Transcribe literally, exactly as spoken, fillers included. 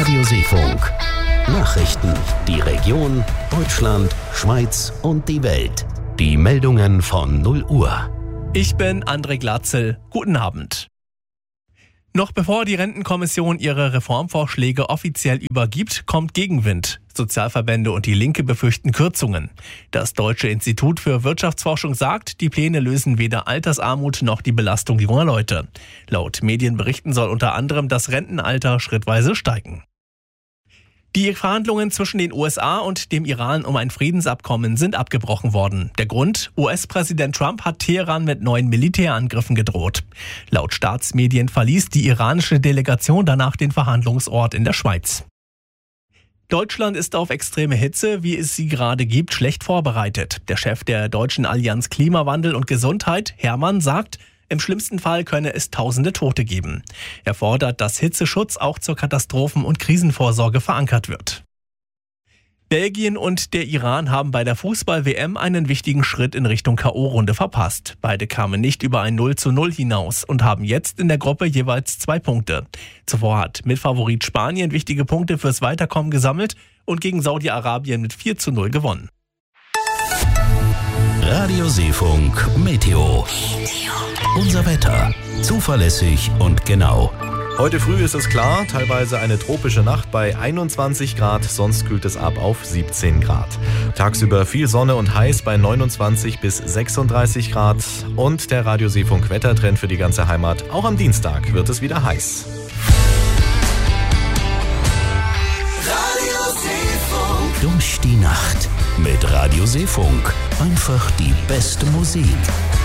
Radioseefunk. Nachrichten, die Region, Deutschland, Schweiz und die Welt. Die Meldungen von null Uhr. Ich bin André Glatzel. Guten Abend. Noch bevor die Rentenkommission ihre Reformvorschläge offiziell übergibt, kommt Gegenwind. Sozialverbände und die Linke befürchten Kürzungen. Das Deutsche Institut für Wirtschaftsforschung sagt, die Pläne lösen weder Altersarmut noch die Belastung junger Leute. Laut Medienberichten soll unter anderem das Rentenalter schrittweise steigen. Die Verhandlungen zwischen den U S A und dem Iran um ein Friedensabkommen sind abgebrochen worden. Der Grund? U S-Präsident Trump hat Teheran mit neuen Militärangriffen gedroht. Laut Staatsmedien verließ die iranische Delegation danach den Verhandlungsort in der Schweiz. Deutschland ist auf extreme Hitze, wie es sie gerade gibt, schlecht vorbereitet. Der Chef der Deutschen Allianz Klimawandel und Gesundheit, Hermann, sagt, im schlimmsten Fall könne es tausende Tote geben. Er fordert, dass Hitzeschutz auch zur Katastrophen- und Krisenvorsorge verankert wird. Belgien und der Iran haben bei der Fußball-W M einen wichtigen Schritt in Richtung K O-Runde verpasst. Beide kamen nicht über ein null zu null hinaus und haben jetzt in der Gruppe jeweils zwei Punkte. Zuvor hat Mitfavorit Spanien wichtige Punkte fürs Weiterkommen gesammelt und gegen Saudi-Arabien mit vier zu null gewonnen. Radioseefunk Meteo. Unser Wetter. Zuverlässig und genau. Heute früh ist es klar, teilweise eine tropische Nacht bei einundzwanzig Grad, sonst kühlt es ab auf siebzehn Grad. Tagsüber viel Sonne und heiß bei neunundzwanzig bis sechsunddreißig Grad. Und der Radioseefunk Wettertrend für die ganze Heimat. Auch am Dienstag wird es wieder heiß. Radioseefunk. Durch die Nacht mit Radioseefunk. Einfach die beste Musik.